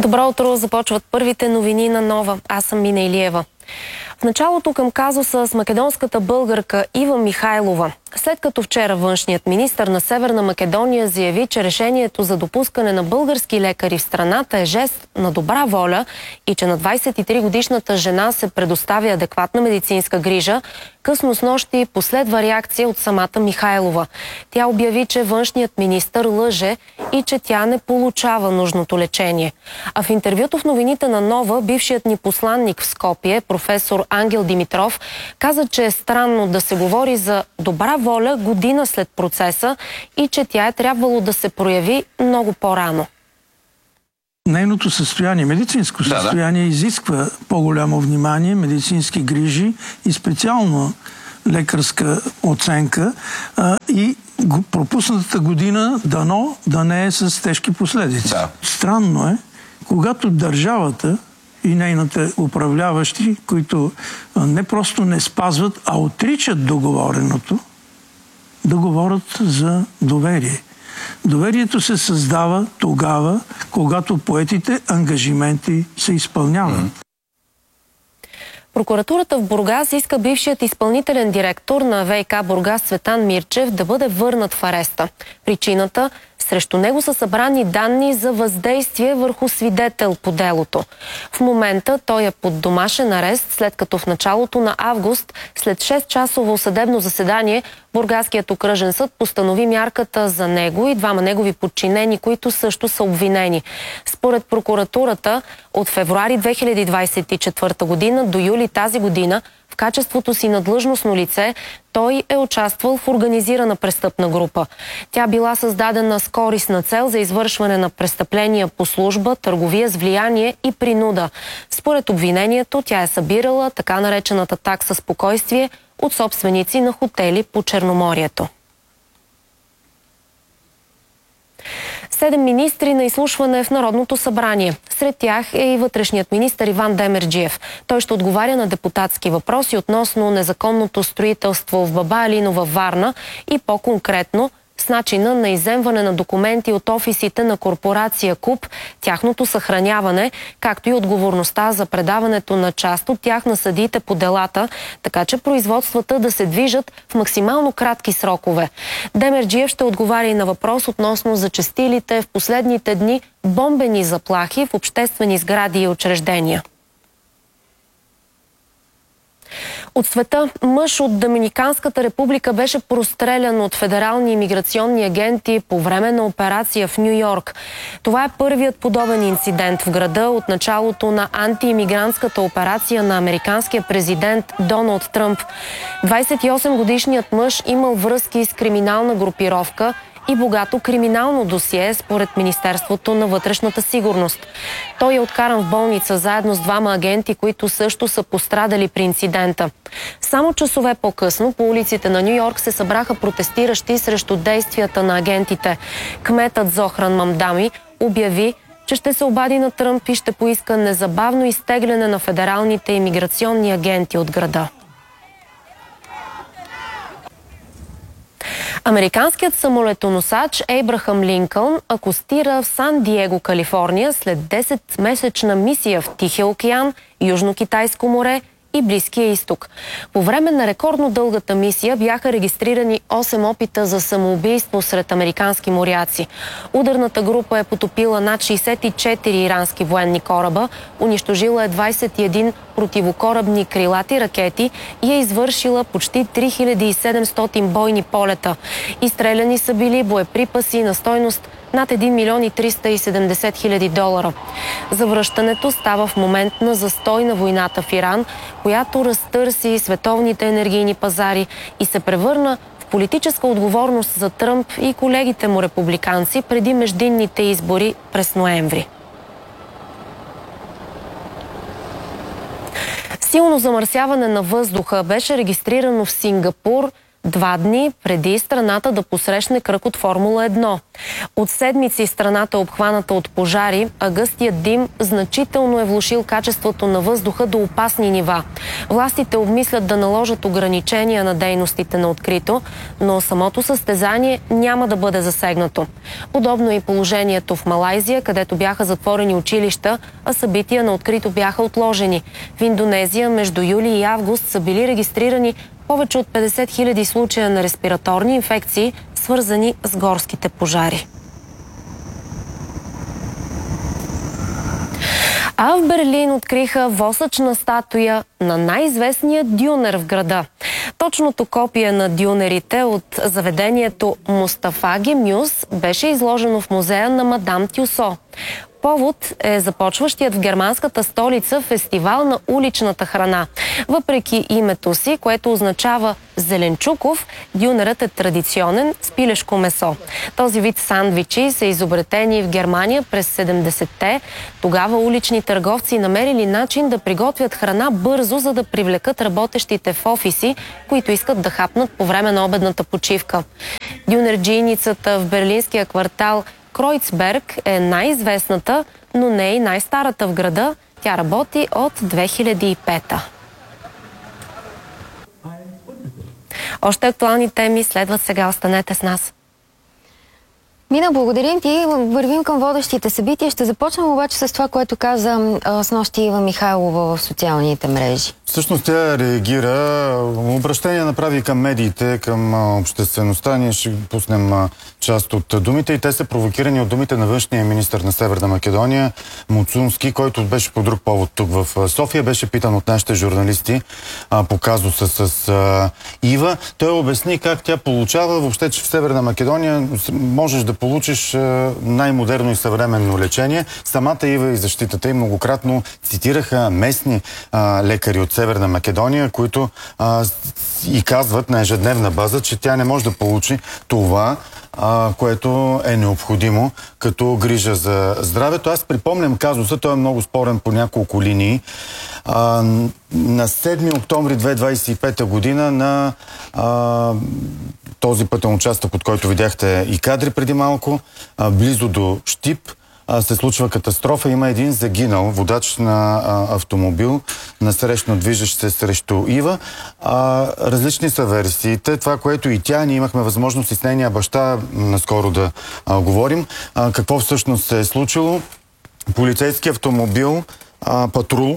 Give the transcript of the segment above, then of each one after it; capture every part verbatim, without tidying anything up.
Добро утро! Започват първите новини на Нова. Аз съм Мина Илиева. В началото към казуса с македонската българка Ива Михайлова. След като вчера външният министър на Северна Македония заяви, че решението за допускане на български лекари в страната е жест на добра воля и че на двадесет и три годишната жена се предоставя адекватна медицинска грижа, късно снощи последва реакция от самата Михайлова. Тя обяви, че външният министър лъже и че тя не получава нужното лечение. А в интервюто в новините на Нова, бившият ни посланник в Скопие, професор Ангел Димитров, каза, че е странно да се говори за добра воля година след процеса и че тя е трябвало да се прояви много по-рано. Нейното състояние, медицинско състояние, да, да. изисква по-голямо внимание, медицински грижи и специално лекарска оценка а, и пропуснатата година дано да не е с тежки последици. Да. Странно е, когато държавата и нейните управляващи, които не просто не спазват, а отричат договореното, да говорят за доверие. Доверието се създава тогава, когато поетите ангажименти се изпълняват. Mm-hmm. Прокуратурата в Бургас иска бившият изпълнителен директор на ВиК Бургас Цветан Мирчев да бъде върнат в ареста. Причината – срещу него са събрани данни за въздействие върху свидетел по делото. В момента той е под домашен арест, след като в началото на август, след шестчасово съдебно заседание, Бургаският окръжен съд постанови мярката за него и двама негови подчинени, които също са обвинени. Според прокуратурата, от февруари две хиляди двадесет и четвърта година до юли тази година, в качеството си на длъжностно лице, той е участвал в организирана престъпна група. Тя била създадена с корисна цел за извършване на престъпления по служба, търговия с влияние и принуда. Според обвинението, тя е събирала така наречената такса спокойствие от собственици на хотели по Черноморието. Седем министри на изслушване в Народното събрание. Сред тях е и вътрешният министър Иван Демерджиев. Той ще отговаря на депутатски въпроси относно незаконното строителство в Баба Алино във Варна и по-конкретно с начина на изземване на документи от офисите на корпорация КУП, тяхното съхраняване, както и отговорността за предаването на част от тях на съдиите по делата, така че производствата да се движат в максимално кратки срокове. Демерджиев ще отговаря и на въпрос относно зачестилите в последните дни бомбени заплахи в обществени сгради и учреждения. От света мъж от Доминиканската република беше прострелян от федерални имиграционни агенти по време на операция в Ню Йорк. Това е първият подобен инцидент в града от началото на антиимигрантската операция на американския президент Доналд Тръмп. двадесет и осем годишният мъж имал връзки с криминална групировка и богато криминално досие, според Министерството на вътрешната сигурност. Той е откаран в болница заедно с двама агенти, които също са пострадали при инцидента. Само часове по-късно по улиците на Ню Йорк се събраха протестиращи срещу действията на агентите. Кметът Зохран Мамдами обяви, че ще се обади на Тръмп и ще поиска незабавно изтегляне на федералните имиграционни агенти от града. Американският самолетоносач Ейбрахам Линкълн акостира в Сан-Диего, Калифорния, след десетмесечна мисия в Тихия океан, Южно-Китайско море и Близкия изток. По време на рекордно дългата мисия бяха регистрирани осем опита за самоубийство сред американски моряци. Ударната група е потопила над шейсет и четири ирански военни кораба, унищожила е двадесет и един противокорабни крилати ракети и е извършила почти три хиляди и седемстотин бойни полета. Изстреляни са били боеприпаси на стойност над един милион и триста и седемдесет хиляди долара. Завръщането става в момент на застой на войната в Иран, която разтърси световните енергийни пазари и се превърна в политическа отговорност за Тръмп и колегите му републиканци преди междинните избори през ноември. Силно замърсяване на въздуха беше регистрирано в Сингапур два дни преди страната да посрещне кръг от Формула едно. От седмици страната е обхваната от пожари, а гъстият дим значително е влошил качеството на въздуха до опасни нива. Властите обмислят да наложат ограничения на дейностите на открито, но самото състезание няма да бъде засегнато. Подобно е и положението в Малайзия, където бяха затворени училища, а събития на открито бяха отложени. В Индонезия между юли и август са били регистрирани повече от петдесет хиляди случая на респираторни инфекции, свързани с горските пожари. А в Берлин откриха восъчна статуя на най-известния дюнер в града. Точното копие на дюнерите от заведението Мустафа Гемюс беше изложено в музея на Мадам Тюсо. Повод е започващият в германската столица фестивал на уличната храна. Въпреки името си, което означава зеленчуков, дюнерът е традиционен с пилешко месо. Този вид сандвичи са изобретени в Германия през седемдесетте. Тогава улични търговци намерили начин да приготвят храна бързо, за да привлекат работещите в офиси, които искат да хапнат по време на обедната почивка. Дюнерджийницата в берлинския квартал Кройцберг е най-известната, но не и най-старата в града. Тя работи от две хиляди и пета. Още актуални теми следват сега. Останете с нас. Мина, благодарим ти. Вървим към водещите събития. Ще започнем обаче с това, което каза а, снощи Ива Михайлова в социалните мрежи. Всъщност тя реагира, обращение направи към медиите, към а, обществеността. Ние ще пуснем а, част от думите и те са провокирани от думите на външния министър на Северна Македония Муцунски, който беше по друг повод тук в София. Беше питан от нашите журналисти а, по казуса с а, Ива. Той обясни как тя получава въобще, че в Северна Македония можеш да получиш най-модерно и съвременно лечение. Самата Ива и защитата и многократно цитираха местни а, лекари от Северна Македония, които а, и казват на ежедневна база, че тя не може да получи това, а, което е необходимо като грижа за здравето. Аз припомням казуса, той е много спорен по няколко линии. А, на седми октомври две хиляди двадесет и пета година на а, този пътен участък, от който видяхте и кадри преди малко, а, близо до Щип, а, се случва катастрофа. Има един загинал водач на а, автомобил, насрещно движещ се срещу Ива. А, различни са версиите. Това, което и тя, ние имахме възможност и с нейния баща наскоро да а, говорим. А, какво всъщност се е случило? Полицейски автомобил, а, патрул,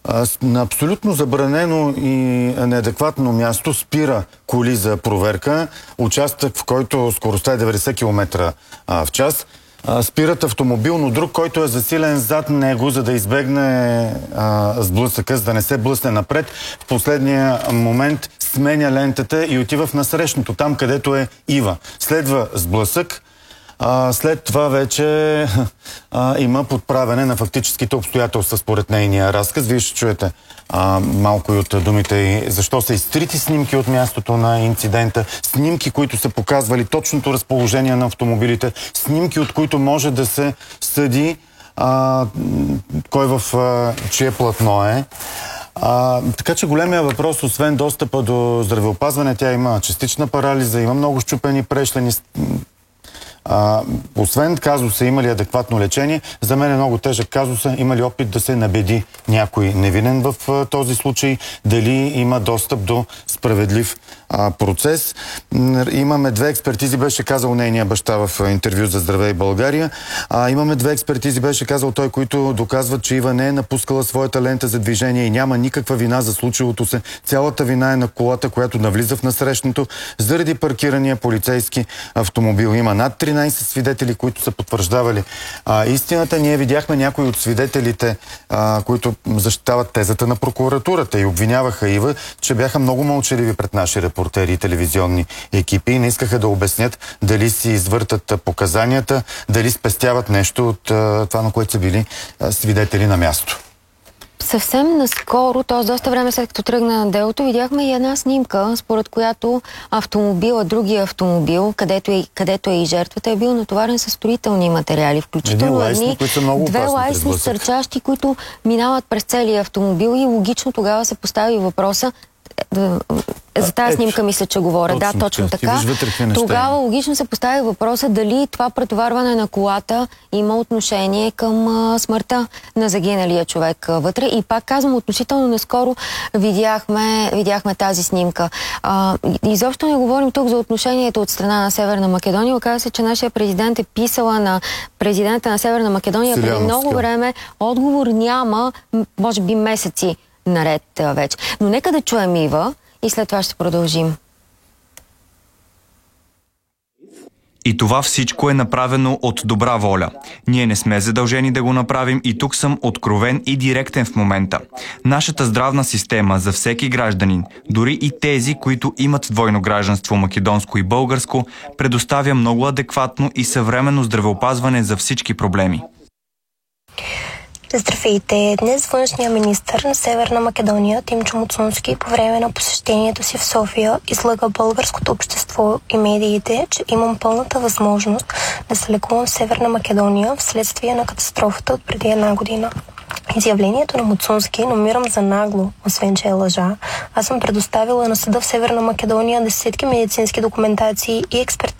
на абсолютно забранено и неадекватно място спира коли за проверка. Участък, в който скоростта е деветдесет километра в час. Спират автомобил, но друг, който е засилен зад него, за да избегне а, сблъсъка, за да не се блъсне напред. В последния момент сменя лентата и отива в насрещното, там където е Ива. Следва сблъсък. А, след това вече а, има подправяне на фактическите обстоятелства според нейния разказ. Вие ще чуете а, малко и от думите и защо са изтрити снимки от мястото на инцидента, снимки, които са показвали точното разположение на автомобилите, снимки, от които може да се съди а, кой в а, чие платно е. А, така че големия въпрос, освен достъпа до здравеопазване, тя има частична парализа, има много счупени прешлени. А, освен казуса има ли адекватно лечение, за мен е много тежък казуса, има ли опит да се набеди някой невинен в а, този случай, дали има достъп до справедлив а, процес. Имаме две експертизи, беше казал нейния баща в интервю за Здраве и България. А, имаме две експертизи, беше казал той, които доказват, че Ива не е напускала своята лента за движение и няма никаква вина за случилото се. Цялата вина е на колата, която навлиза в насрещното заради паркирания полицейски автомобил. Има над тринадесет свидетели, които са потвърждавали а, истината. Ние видяхме някои от свидетелите, а, които защитават тезата на прокуратурата и обвиняваха Ива, че бяха много мълчаливи пред наши репортери и телевизионни екипи и не искаха да обяснят дали си извъртат показанията, дали спестяват нещо от а, това, на което са били а, свидетели на място. Съвсем наскоро, т.е. доста време след като тръгна на делото, видяхме и една снимка, според която автомобила, другия автомобил, където е, където е и жертвата, е бил натоварен с строителни материали, включително едни, две лайсни стърчащи, които минават през целия автомобил и логично тогава се постави въпроса За тази снимка мисля, че говоря. Точно, да, точно така. Тогава логично се постави въпроса дали това претоварване на колата има отношение към а, смъртта на загиналия човек а, вътре. И пак казвам, относително наскоро видяхме, видяхме тази снимка. А, изобщо не говорим тук за отношението от страна на Северна Македония. Оказва се, че нашия президент е писала на президента на Северна Македония преди много време. Отговор няма, може би месеци наред а, вече. Но нека да чуем Ива и след това ще продължим. И това всичко е направено от добра воля. Ние не сме задължени да го направим и тук съм откровен и директен в момента. Нашата здравна система за всеки гражданин, дори и тези, които имат двойно гражданство, македонско и българско, предоставя много адекватно и съвременно здравеопазване за всички проблеми. Здравейте! Днес външният министър на Северна Македония Тимчо Муцунски по време на посещението си в София излъга българското общество и медиите, че имам пълната възможност да се лекувам в Северна Македония вследствие на катастрофата от преди една година. Изявлението на Муцунски намирам за нагло, освен че е лъжа. Аз съм предоставила на съда в Северна Македония десетки медицински документации и експертизи